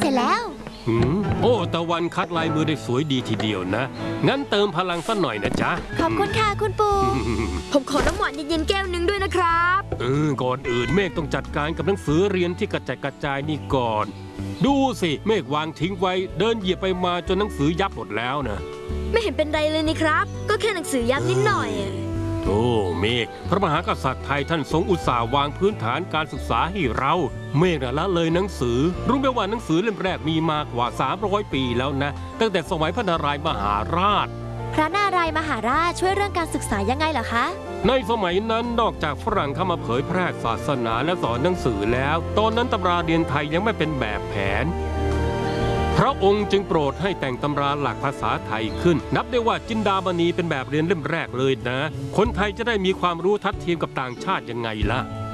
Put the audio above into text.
ร็จแล้วโอ้ตะวันคัดลายมือได้สวยดีทีเดียวนะงั้นเติมพลังสักหน่อยนะจ๊ะขอบคุณค่ะคุณปู่ผมขอน้ำหวานเย็นๆแก้วหนึ่งด้วยนะครับก่อนอื่นเมฆต้องจัดการกับหนังสือเรียนที่กระจายนี่ก่อนดูสิเมฆวางทิ้งไว้เดินเหยียบไปมาจนหนังสือยับหมดแล้วนะไม่เห็นเป็นไรเลยนี่ครับก็แค่หนังสือยับนิดหน่อยโอ้เมฆพระมหากษัตริย์ไทยท่านทรงอุตส่าห์วางพื้นฐานการศึกษาให้เราเมฆละเลยหนังสือรู้ไหมว่าหนังสือเล่มแรกมีมากว่า300 ปีแล้วนะตั้งแต่สมัยพระนารายมหาราชพระนารายมหาราชช่วยเรื่องการศึกษายังไงล่ะคะในสมัยนั้นนอกจากฝรั่งเข้ามาเผยแพร่ศาสนาและสอนหนังสือแล้วตอนนั้นตำราเรียนไทยยังไม่เป็นแบบแผนพระองค์จึงโปรดให้แต่งตำราหลักภาษาไทยขึ้นนับได้ว่าจินดามณีเป็นแบบเรียนเล่มแรกเลยนะคนไทยจะได้มีความรู้ทัดเทียมกับต่างชาติยังไงล่ะ